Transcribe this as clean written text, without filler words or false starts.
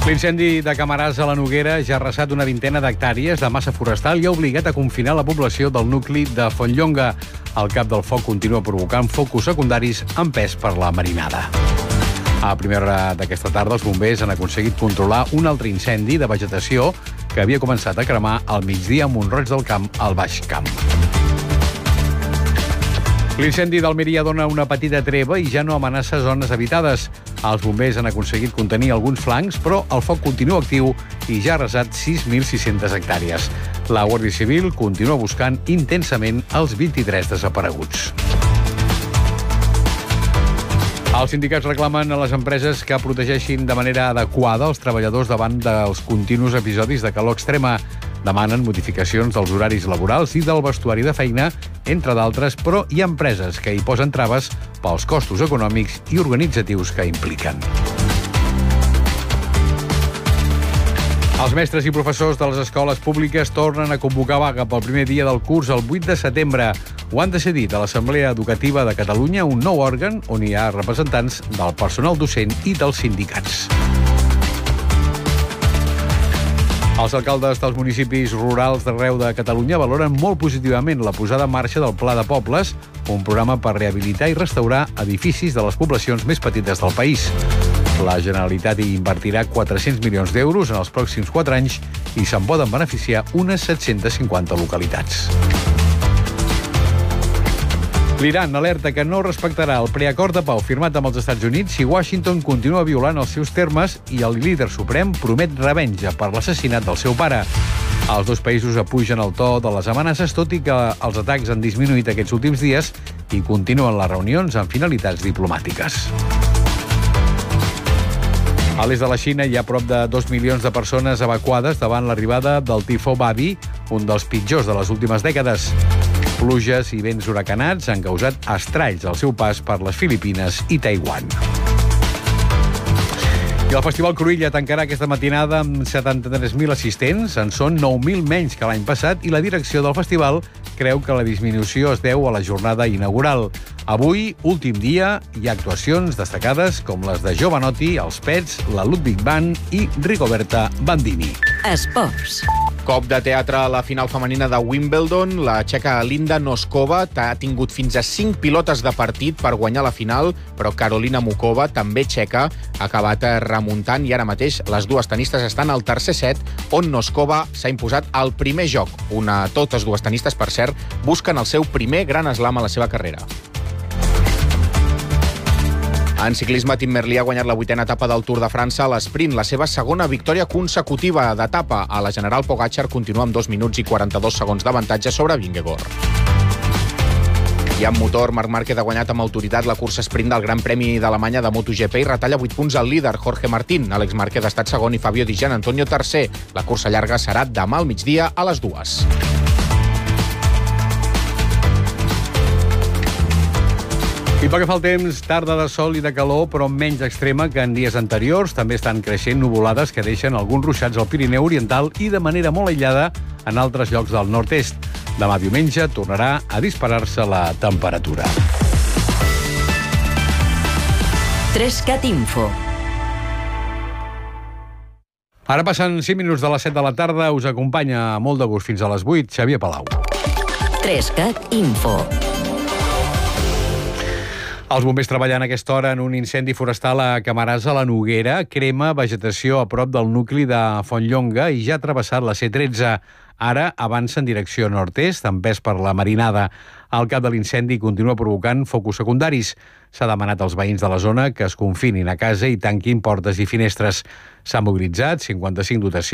L'incendi de Camarasa a la Noguera ja ha arrasat una vintena d'hectàrees de massa forestal i ha obligat a confinar la població del nucli de Fontlllonga. El cap del foc continua provocant focus secundaris empès per la marinada. A primera hora d'aquesta tarda, els bombers han aconseguit controlar un altre incendi de vegetació que havia començat a cremar al migdia a Mont-roig del Camp, al Baix Camp. L'incendi d'Almeria dona una petita treva i ja no amenaça zones habitades. Els bombers han aconseguit contenir alguns flancs, però el foc continua actiu i ja ha arrasat 6.600 hectàrees. La Guàrdia Civil continua buscant intensament els 23 desapareguts. Els sindicats reclamen a les empreses que protegeixin de manera adequada els treballadors davant dels continus episodis de calor extrema. Demanen modificacions dels horaris laborals i del vestuari de feina, entre d'altres, però hi ha empreses que hi posen traves pels costos econòmics i organitzatius que impliquen. Els mestres i professors de les escoles públiques tornen a convocar vaga pel primer dia del curs el 8 de setembre. Ho han decidit a l'Assemblea Educativa de Catalunya, un nou òrgan on hi ha representants del personal docent i dels sindicats. Els alcaldes dels municipis rurals d'arreu de Catalunya valoren molt positivament la posada en marxa del Pla de Pobles, un programa per rehabilitar i restaurar edificis de les poblacions més petites del país. La Generalitat hi invertirà 400 milions d'euros en els pròxims 4 anys i se'n poden beneficiar unes 750 localitats. L'Iran alerta que no respectarà el preacord de pau firmat amb els Estats Units si Washington continua violant els seus termes i el líder suprem promet revenja per l'assassinat del seu pare. Els dos països apugen el to de les amenaces, tot i que els atacs han disminuït aquests últims dies i continuen les reunions amb finalitats diplomàtiques. A l'est de la Xina hi ha prop de 2 milions de persones evacuades davant l'arribada del tifó Babi, un dels pitjors de les últimes dècades. Pluges i vents huracanats han causat estralls al seu pas per les Filipines i Taiwan. I el Festival Cruïlla tancarà aquesta matinada amb 73.000 assistents. En són 9.000 menys que l'any passat i la direcció del festival creu que la disminució es deu a la jornada inaugural. Avui, últim dia, hi ha actuacions destacades com les de Jovanotti, els Pets, la Ludwig Band i Rigoberta Bandini. Esports. Cop de teatre a la final femenina de Wimbledon. La txeca Linda Noskova ha tingut fins a 5 pilotes de partit per guanyar la final, però Karolina Muchova, també txeca, ha acabat remuntant i ara mateix les dues tenistes estan al tercer set, on Noskova s'ha imposat al primer joc. Totes dues tenistes, per cert, busquen el seu primer gran slam a la seva carrera. En ciclisme, Tim Merlier ha guanyat la 8a etapa del Tour de França a l'esprint, la seva segona victòria consecutiva d'etapa. A la General, Pogačar continua amb 2 minuts i 42 segons d'avantatge sobre Vingegaard. I en motor, Marc Márquez ha guanyat amb autoritat la cursa sprint del Gran Premi d'Alemanya de MotoGP i retalla 8 punts al líder, Jorge Martín. Àlex Márquez ha estat segon i Fabio Di Gianantonio tercer. La cursa llarga serà demà al migdia a les 2. I pel que fa al temps, tarda de sol i de calor, però menys extrema que en dies anteriors. També estan creixent nuvolades que deixen alguns ruixats al Pirineu Oriental i de manera molt aïllada en altres llocs del nord-est. Demà diumenge tornarà a disparar-se la temperatura. 3CAT Info. Ara passen 5 minuts de les 7 de la tarda. Us acompanya molt de gust fins a les 8, Xavier Palau. 3CAT Info. Els bombers treballant a aquesta hora en un incendi forestal a Camarasa, a la Noguera, crema vegetació a prop del nucli de Fontlllonga i ja ha travessat la C13. Ara avança en direcció nord-est, empès per la marinada. El cap de l'incendi continua provocant focus secundaris. S'ha demanat als veïns de la zona que es confinin a casa i tanquin portes i finestres. S'han mobilitzat 55 dotacions